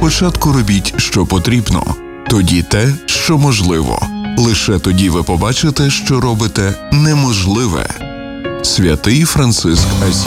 Спочатку робіть, що потрібно, тоді те, що можливо. Лише тоді ви побачите, що робите неможливе. Святий Франциск Асі